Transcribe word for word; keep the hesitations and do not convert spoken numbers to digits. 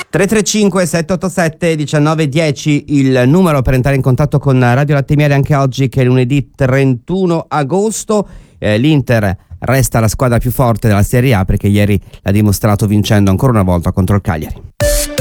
tre tre cinque sette otto sette uno nove uno zero il numero per entrare in contatto con Radio Latte e Miele anche oggi, che è lunedì trentuno agosto. Eh, L'Inter resta la squadra più forte della Serie A perché ieri l'ha dimostrato vincendo ancora una volta contro il Cagliari.